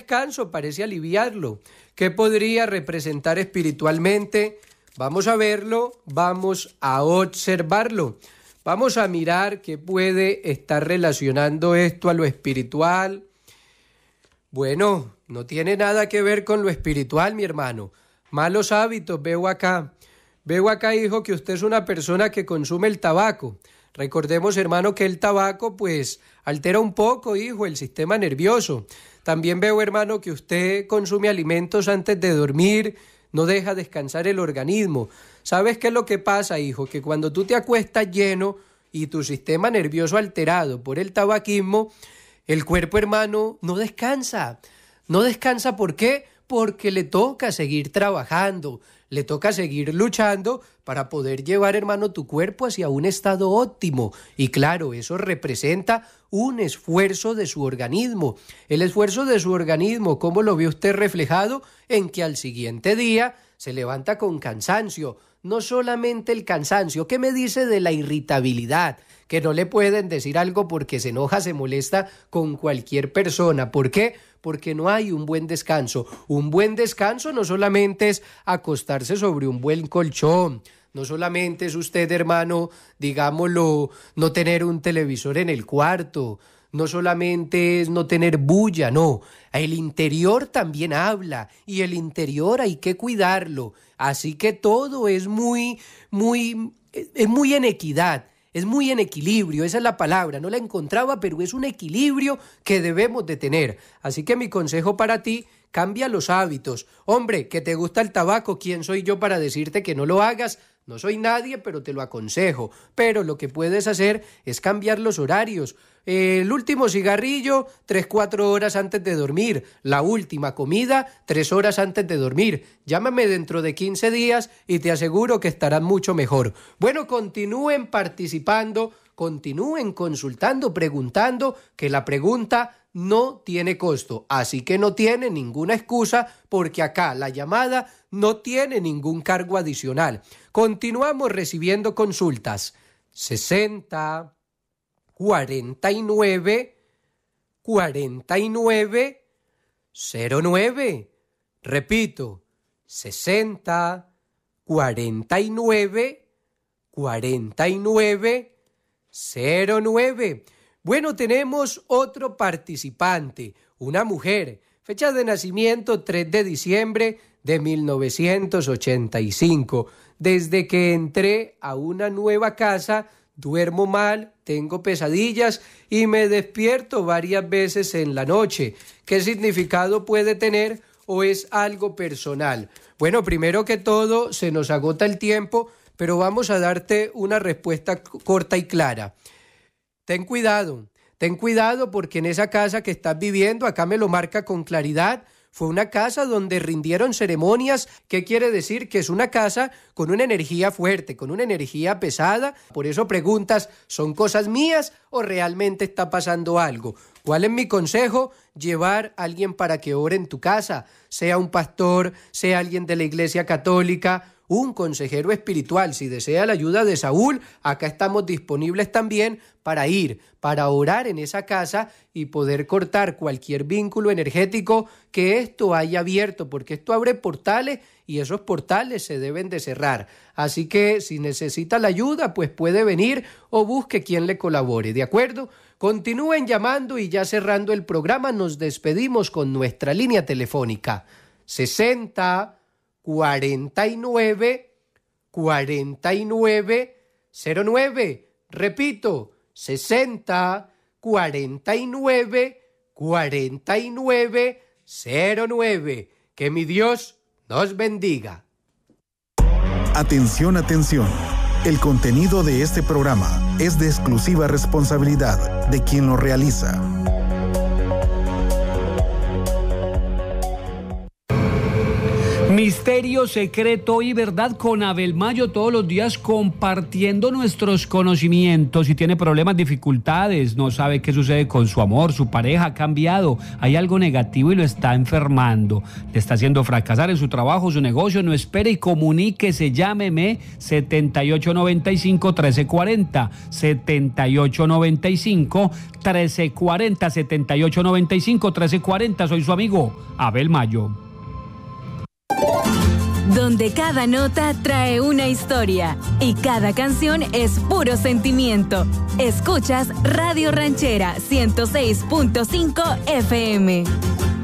descanso parece aliviarlo. ¿Qué podría representar espiritualmente? Vamos a verlo, vamos a observarlo. Vamos a mirar qué puede estar relacionando esto a lo espiritual. Bueno, no tiene nada que ver con lo espiritual, mi hermano. Malos hábitos, veo acá. Veo acá, hijo, que usted es una persona que consume el tabaco. Recordemos, hermano, que el tabaco, pues, altera un poco, hijo, el sistema nervioso. También veo, hermano, que usted consume alimentos antes de dormir, no deja descansar el organismo. ¿Sabes qué es lo que pasa, hijo? Que cuando tú te acuestas lleno y tu sistema nervioso alterado por el tabaquismo, el cuerpo, hermano, no descansa. No descansa, ¿por qué? Porque le toca seguir trabajando, le toca seguir luchando para poder llevar, hermano, tu cuerpo hacia un estado óptimo. Y claro, eso representa un esfuerzo de su organismo. El esfuerzo de su organismo, ¿cómo lo ve usted reflejado? En que al siguiente día se levanta con cansancio. No solamente el cansancio, ¿qué me dice de la irritabilidad? Que no le pueden decir algo porque se enoja, se molesta con cualquier persona. ¿Por qué? Porque no hay un buen descanso. Un buen descanso no solamente es acostarse sobre un buen colchón, no solamente es usted, hermano, digámoslo, no tener un televisor en el cuarto, no solamente es no tener bulla, no. El interior también habla y el interior hay que cuidarlo. Así que todo es muy en equidad. Es muy en equilibrio, esa es la palabra, no la encontraba, pero es un equilibrio que debemos de tener. Así que mi consejo para ti, cambia los hábitos. Hombre, que te gusta el tabaco, ¿quién soy yo para decirte que no lo hagas? No soy nadie, pero te lo aconsejo. Pero lo que puedes hacer es cambiar los horarios. El último cigarrillo, 3-4 horas antes de dormir. La última comida, 3 horas antes de dormir. Llámame dentro de 15 días y te aseguro que estarán mucho mejor. Bueno, continúen participando, continúen consultando, preguntando, que la pregunta no tiene costo, así que no tiene ninguna excusa porque acá la llamada no tiene ningún cargo adicional. Continuamos recibiendo consultas. 60 49 49 09. Repito, 60 49 49 09. Bueno, tenemos otro participante, una mujer, fecha de nacimiento 3 de diciembre de 1985. Desde que entré a una nueva casa, duermo mal, tengo pesadillas y me despierto varias veces en la noche. ¿Qué significado puede tener o es algo personal? Bueno, primero que todo, se nos agota el tiempo, pero vamos a darte una respuesta corta y clara. Ten cuidado porque en esa casa que estás viviendo, acá me lo marca con claridad, fue una casa donde rindieron ceremonias. ¿Qué quiere decir? Que es una casa con una energía fuerte, con una energía pesada. Por eso preguntas, ¿son cosas mías o realmente está pasando algo? ¿Cuál es mi consejo? Llevar a alguien para que ore en tu casa, sea un pastor, sea alguien de la Iglesia Católica, un consejero espiritual. Si desea la ayuda de Saúl, acá estamos disponibles también para orar en esa casa y poder cortar cualquier vínculo energético que esto haya abierto, porque esto abre portales y esos portales se deben de cerrar. Así que si necesita la ayuda, pues puede venir o busque quien le colabore, ¿de acuerdo? Continúen llamando y ya cerrando el programa nos despedimos con nuestra línea telefónica 60 49 49 09. Repito, 60 49 49 09. Que mi Dios nos bendiga. Atención, atención. El contenido de este programa es de exclusiva responsabilidad de quien lo realiza. Misterio, secreto y verdad con Abel Mayo, todos los días compartiendo nuestros conocimientos. Si tiene problemas, dificultades, no sabe qué sucede con su amor, su pareja ha cambiado, hay algo negativo y lo está enfermando, le está haciendo fracasar en su trabajo, su negocio, no espere y comuníquese, llámeme 7895-1340, 7895-1340, 7895-1340, soy su amigo Abel Mayo. Donde cada nota trae una historia y cada canción es puro sentimiento. Escuchas Radio Ranchera 106.5 FM.